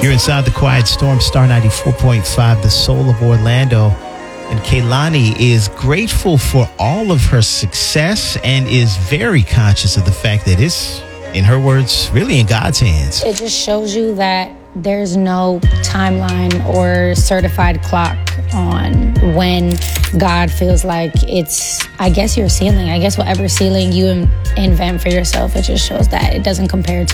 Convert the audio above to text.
You're inside the Quiet Storm, Star 94.5, the soul of Orlando. And Kehlani is grateful for all of her success and is very conscious of the fact that it's, in her words, really in God's hands. It just shows you that there's no timeline or certified clock on when God feels like it's, I guess, your ceiling. I guess whatever ceiling you invent for yourself, it just shows that it doesn't compare to